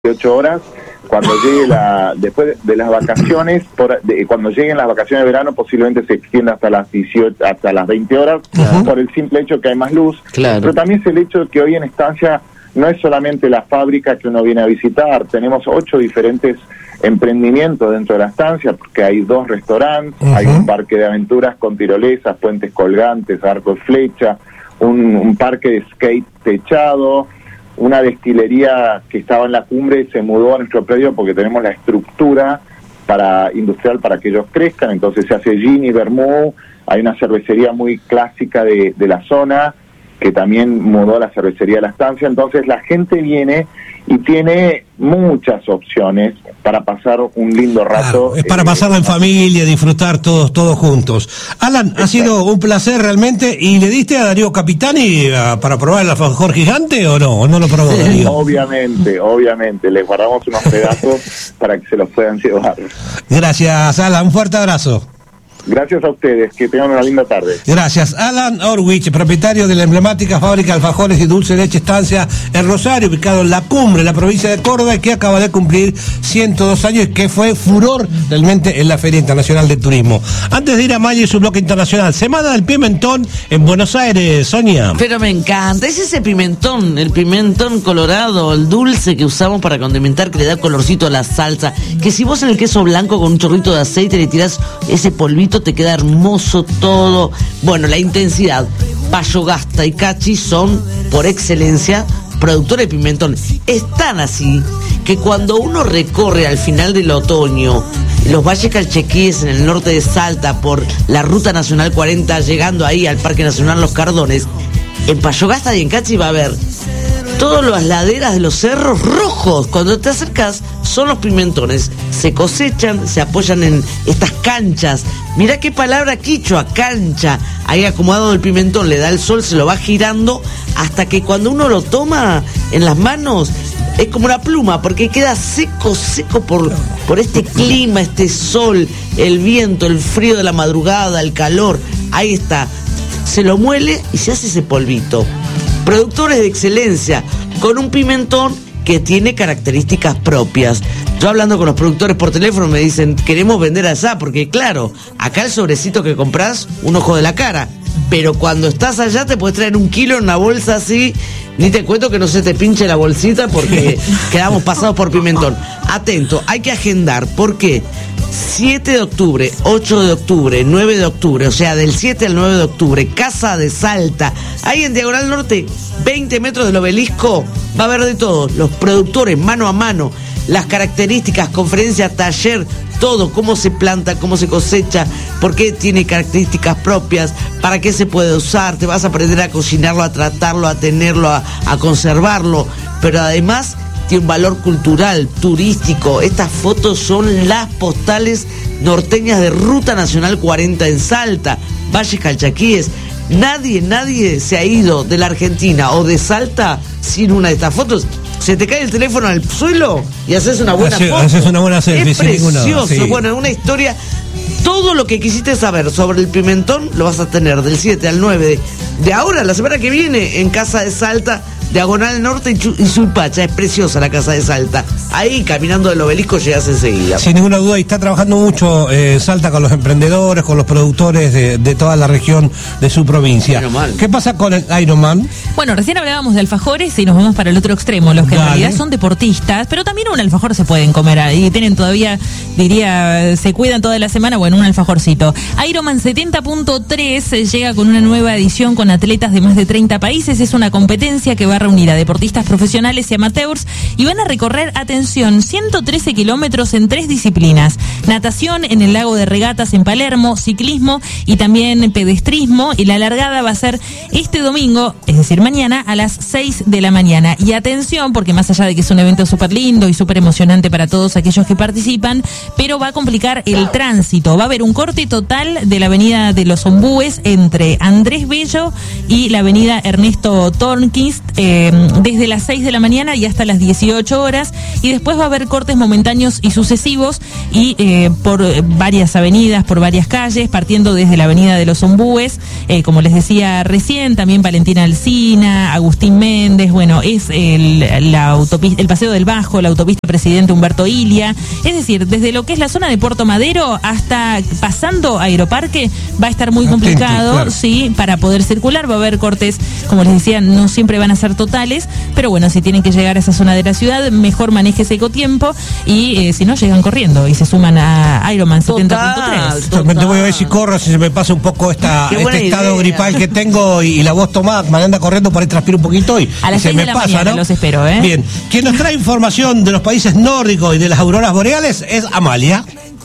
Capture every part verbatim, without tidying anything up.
dieciocho horas. Cuando llegue la, después de las vacaciones, por, de, cuando lleguen las vacaciones de verano, posiblemente se extienda hasta las dieciocho, hasta las veinte horas, uh-huh. por el simple hecho que hay más luz. Claro. Pero también es el hecho de que hoy en Estancia no es solamente la fábrica que uno viene a visitar, tenemos ocho diferentes emprendimientos dentro de la estancia, porque hay dos restaurantes, uh-huh. hay un parque de aventuras con tirolesas, puentes colgantes, arco y flecha, un, un parque de skate techado, una destilería que estaba en la cumbre se mudó a nuestro predio porque tenemos la estructura para industrial para que ellos crezcan, entonces se hace gin y vermú, hay una cervecería muy clásica de, de la zona que también mudó a la cervecería de la estancia, entonces la gente viene y tiene muchas opciones para pasar un lindo rato. Claro, es para eh, pasarla en familia, disfrutar todos todos juntos. Alan, exacto. Ha sido un placer realmente. ¿Y le diste a Darío Capitani uh, para probar el alfajor gigante o no? ¿O no lo probó Darío? Obviamente, obviamente. Les guardamos unos pedazos para que se los puedan llevar. Gracias, Alan. Un fuerte abrazo. Gracias a ustedes, que tengan una linda tarde. Gracias. Alan Orwich, propietario de la emblemática fábrica de alfajores y dulce de leche Estancia en Rosario, ubicado en La Cumbre, en la provincia de Córdoba, que acaba de cumplir ciento dos años y que fue furor realmente en la Feria Internacional de Turismo. Antes de ir a Maya y su bloque internacional, Semana del Pimentón en Buenos Aires, Sonia. Pero me encanta, es ese pimentón, el pimentón colorado, el dulce que usamos para condimentar, que le da colorcito a la salsa, que si vos en el queso blanco con un chorrito de aceite le tirás ese polvito, te queda hermoso todo. Bueno, la intensidad. Payogasta y Cachi son, por excelencia, productores de pimentón. Es tan así que cuando uno recorre al final del otoño los valles calchaquíes en el norte de Salta por la Ruta Nacional cuarenta, llegando ahí al Parque Nacional Los Cardones, en Payogasta y en Cachi va a haber todas las laderas de los cerros rojos. Cuando te acercas, son los pimentones. Se cosechan, se apoyan en estas canchas. Mirá qué palabra quichua, cancha. Ahí acomodado el pimentón, le da el sol, se lo va girando, hasta que cuando uno lo toma en las manos, es como una pluma, porque queda seco, seco por, por este clima, este sol, el viento, el frío de la madrugada, el calor. Ahí está. Se lo muele y se hace ese polvito. Productores de excelencia, con un pimentón que tiene características propias. Yo hablando con los productores por teléfono me dicen, queremos vender allá, porque claro, acá el sobrecito que compras, un ojo de la cara, pero cuando estás allá te puedes traer un kilo en una bolsa así, ni te cuento que no se te pinche la bolsita porque quedamos pasados por pimentón. Atento, hay que agendar, ¿por qué? siete de octubre, ocho de octubre, nueve de octubre, o sea, del siete al nueve de octubre, Casa de Salta, ahí en Diagonal Norte, veinte metros del obelisco, va a haber de todo, los productores mano a mano, las características, conferencias, taller, todo, cómo se planta, cómo se cosecha, por qué tiene características propias, para qué se puede usar, te vas a aprender a cocinarlo, a tratarlo, a tenerlo, a, a conservarlo, pero además tiene un valor cultural, turístico. Estas fotos son las postales norteñas de Ruta Nacional cuarenta en Salta, Valles Calchaquíes. Nadie, nadie se ha ido de la Argentina o de Salta sin una de estas fotos. Se te cae el teléfono al suelo y haces una buena Hace, foto. Haces una buena selfie. Es precioso. Ninguna, sí. Bueno, una historia. Todo lo que quisiste saber sobre el pimentón lo vas a tener del siete al nueve de, de ahora, la semana que viene, en Casa de Salta, Diagonal Norte y Suipacha. Es preciosa la Casa de Salta. Ahí, caminando del obelisco, llegas enseguida. Sin ninguna duda, y está trabajando mucho eh, Salta con los emprendedores, con los productores de, de toda la región de su provincia. ¿Qué pasa con el Ironman? Bueno, recién hablábamos de alfajores y nos vamos para el otro extremo, los que Dale. en realidad son deportistas, pero también un alfajor se pueden comer ahí. Tienen todavía, diría, se cuidan toda la semana, bueno, un alfajorcito. Ironman setenta punto tres llega con una nueva edición con atletas de más de treinta países. Es una competencia que va a reunir a deportistas profesionales y amateurs y van a recorrer, atención, ciento trece kilómetros en tres disciplinas: natación en el lago de regatas en Palermo, ciclismo y también pedestrismo, y la largada va a ser este domingo, es decir, mañana a las seis de la mañana. Y atención, porque más allá de que es un evento súper lindo y súper emocionante para todos aquellos que participan, pero va a complicar el tránsito. Va a haber un corte total de la avenida de los Ombúes entre Andrés Bello y la avenida Ernesto Tornquist, eh, eh, desde las seis de la mañana y hasta las dieciocho horas, y después va a haber cortes momentáneos y sucesivos y eh, por varias avenidas, por varias calles, partiendo desde la avenida de los Ombúes, eh, como les decía recién, también Valentina Alsina, Agustín Méndez, bueno, es el, la autopista, el Paseo del Bajo, la autopista Presidente Humberto Ilia, es decir, desde lo que es la zona de Puerto Madero hasta pasando Aeroparque va a estar muy complicado, claro. sí, para poder circular, va a haber cortes, como les decía, no siempre van a ser totales, pero bueno, si tienen que llegar a esa zona de la ciudad, mejor manéjese con tiempo y eh, si no, llegan corriendo y se suman a Ironman setenta punto tres. Totalmente voy a ver si corro, si se me pasa un poco esta, este estado idea. gripal que tengo y, y la voz tomada, me anda corriendo para ahí transpiro un poquito y, a las y se me de la pasa, mañana, ¿no? Los espero, ¿eh? Bien, quien nos trae información de los países nórdicos y de las auroras boreales es Amalia.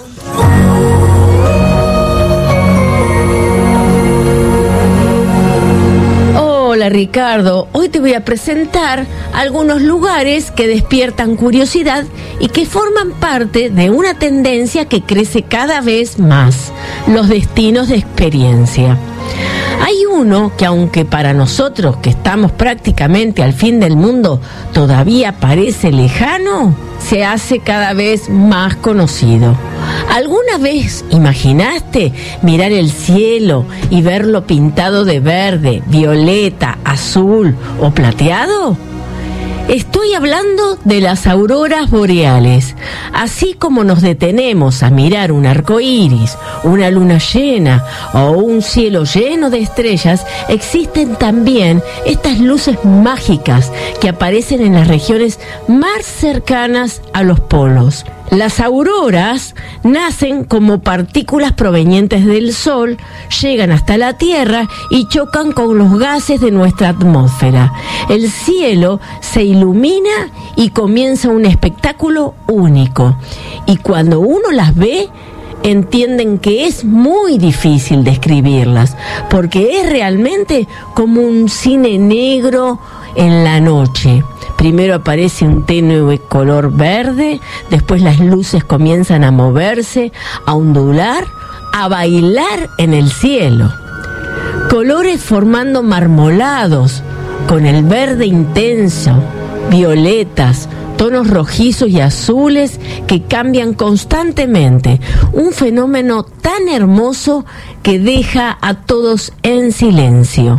Hola Ricardo, hoy te voy a presentar algunos lugares que despiertan curiosidad y que forman parte de una tendencia que crece cada vez más, los destinos de experiencia. Hay uno que, aunque para nosotros que estamos prácticamente al fin del mundo todavía parece lejano, se hace cada vez más conocido. ¿Alguna vez imaginaste mirar el cielo y verlo pintado de verde, violeta, azul o plateado? Estoy hablando de las auroras boreales. Así como nos detenemos a mirar un arco iris, una luna llena o un cielo lleno de estrellas, existen también estas luces mágicas que aparecen en las regiones más cercanas a los polos. Las auroras nacen como partículas provenientes del Sol, llegan hasta la Tierra y chocan con los gases de nuestra atmósfera. El cielo se ilumina y comienza un espectáculo único. Y cuando uno las ve, entienden que es muy difícil describirlas, porque es realmente como un cine negro en la noche. Primero aparece un tenue color verde, después las luces comienzan a moverse, a ondular, a bailar en el cielo. Colores formando marmolados, con el verde intenso, violetas, tonos rojizos y azules que cambian constantemente. Un fenómeno tan hermoso que deja a todos en silencio.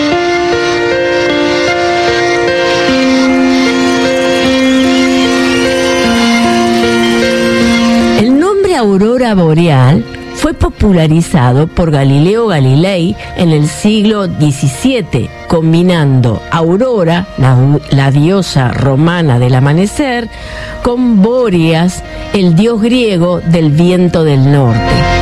Aurora boreal fue popularizado por Galileo Galilei en el siglo diecisiete, combinando Aurora, la, la diosa romana del amanecer, con Bóreas, el dios griego del viento del norte.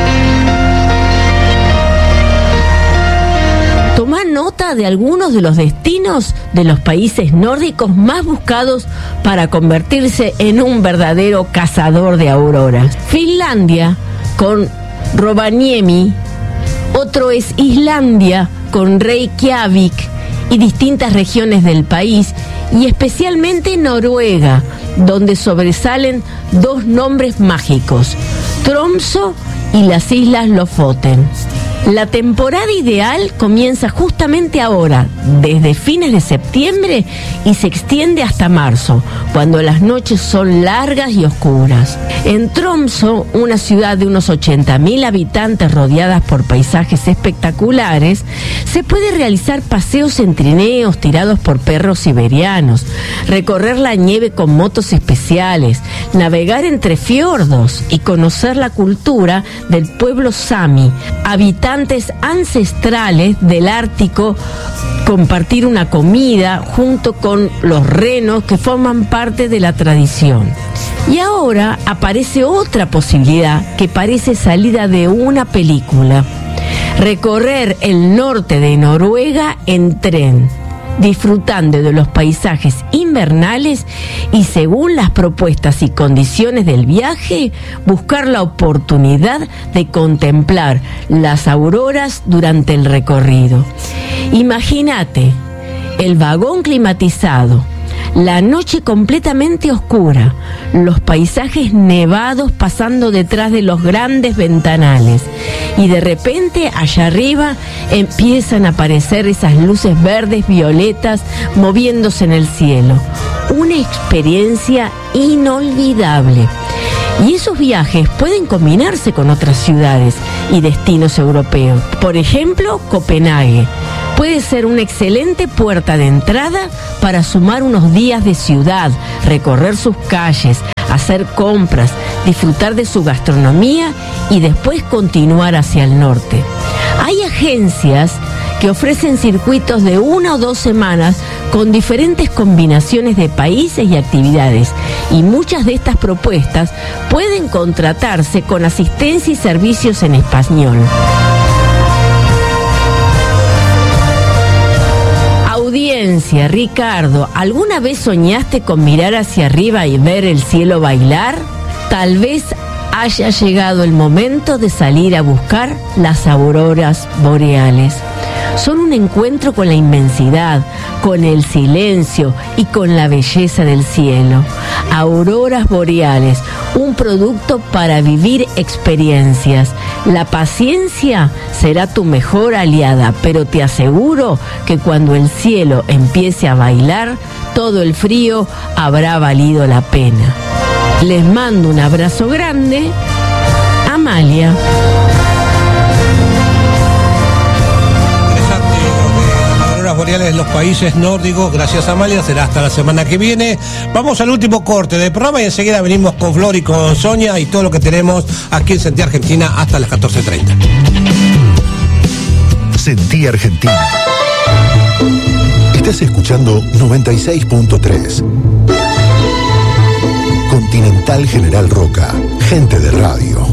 Tomá nota de algunos de los destinos de los países nórdicos más buscados para convertirse en un verdadero cazador de auroras. Finlandia, con Rovaniemi, otro es Islandia, con Reykjavik y distintas regiones del país, y especialmente Noruega, donde sobresalen dos nombres mágicos, Tromsø y las Islas Lofoten. La temporada ideal comienza justamente ahora, desde fines de septiembre, y se extiende hasta marzo, cuando las noches son largas y oscuras. En Tromsø, una ciudad de unos ochenta mil habitantes rodeadas por paisajes espectaculares, se puede realizar paseos en trineos tirados por perros siberianos, recorrer la nieve con motos especiales, navegar entre fiordos y conocer la cultura del pueblo sami, habitantes ancestrales del Ártico, compartir una comida junto con los renos que forman parte de la tradición. Y ahora aparece otra posibilidad que parece salida de una película: recorrer el norte de Noruega en tren, disfrutando de los paisajes invernales y, según las propuestas y condiciones del viaje, buscar la oportunidad de contemplar las auroras durante el recorrido. Imagínate el vagón climatizado, La noche completamente oscura, los paisajes nevados pasando detrás de los grandes ventanales, y de repente allá arriba empiezan a aparecer esas luces verdes, violetas, moviéndose en el cielo. Una experiencia inolvidable. Y esos viajes pueden combinarse con otras ciudades y destinos europeos. Por ejemplo, Copenhague puede ser una excelente puerta de entrada para sumar unos días de ciudad, recorrer sus calles, hacer compras, disfrutar de su gastronomía y después continuar hacia el norte. Hay agencias que ofrecen circuitos de una o dos semanas con diferentes combinaciones de países y actividades, y muchas de estas propuestas pueden contratarse con asistencia y servicios en español. Audiencia, Ricardo, ¿alguna vez soñaste con mirar hacia arriba y ver el cielo bailar? Tal vez haya llegado el momento de salir a buscar las auroras boreales. Son un encuentro con la inmensidad, con el silencio y con la belleza del cielo. Auroras boreales, un producto para vivir experiencias. La paciencia será tu mejor aliada, pero te aseguro que cuando el cielo empiece a bailar, todo el frío habrá valido la pena. Les mando un abrazo grande. Amalia. Boreales en los países nórdicos, gracias Amalia, será hasta la semana que viene. Vamos al último corte del programa y enseguida venimos con Flor y con Sonia y todo lo que tenemos aquí en Sentí Argentina hasta las catorce treinta. Sentí Argentina. Estás escuchando noventa y seis punto tres. Continental General Roca, gente de radio.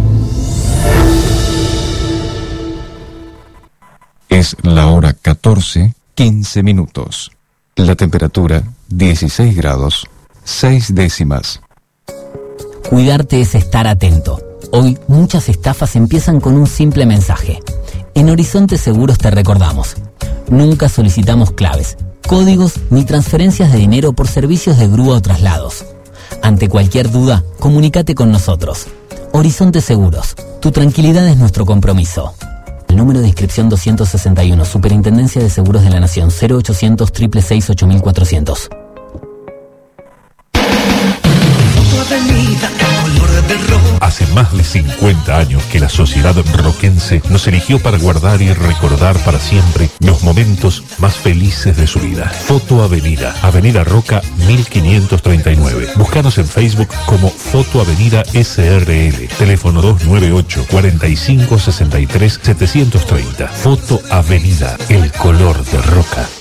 Es la hora catorce, quince minutos. La temperatura dieciséis grados, seis décimas. Cuidarte es estar atento. Hoy muchas estafas empiezan con un simple mensaje. En Horizonte Seguros te recordamos: nunca solicitamos claves, códigos ni transferencias de dinero por servicios de grúa o traslados. Ante cualquier duda, comunícate con nosotros. Horizonte Seguros, tu tranquilidad es nuestro compromiso. El número de inscripción doscientos sesenta y uno, Superintendencia de Seguros de la Nación, cero ochocientos, seiscientos sesenta y seis, ocho mil cuatrocientos. Hace más de cincuenta años que la sociedad roquense nos eligió para guardar y recordar para siempre los momentos más felices de su vida. Foto Avenida, Avenida Roca mil quinientos treinta y nueve. Búscanos en Facebook como Foto Avenida S R L. Teléfono dos nueve ocho, cuatro cinco, seis tres, siete tres cero. Foto Avenida, el color de Roca.